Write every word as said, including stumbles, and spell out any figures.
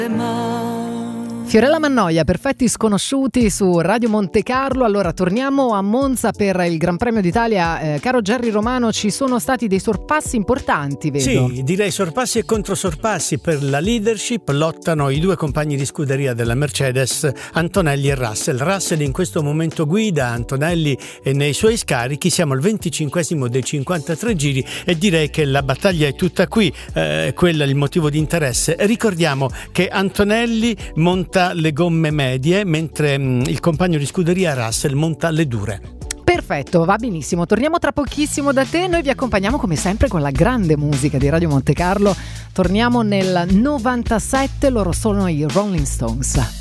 Fiorella Mannoia, Perfetti sconosciuti su Radio Monte Carlo. Allora torniamo a Monza per il Gran Premio d'Italia. Eh, caro Gerry Romano, ci sono stati dei sorpassi importanti, vedo. Sì, direi sorpassi e controsorpassi. Per la leadership lottano i due compagni di scuderia della Mercedes, Antonelli e Russell. Russell in questo momento guida, Antonelli è nei suoi scarichi. Siamo al venticinquesimo dei cinquantatré giri e direi che la battaglia è tutta qui. Eh, quello è il motivo di interesse. Ricordiamo che Antonelli monta le gomme medie, mentre mh, il compagno di scuderia Russell monta le dure. Perfetto, va benissimo. Torniamo tra pochissimo da te. Noi vi accompagniamo come sempre con la grande musica di Radio Monte Carlo. Torniamo nel novantasette, loro sono i Rolling Stones.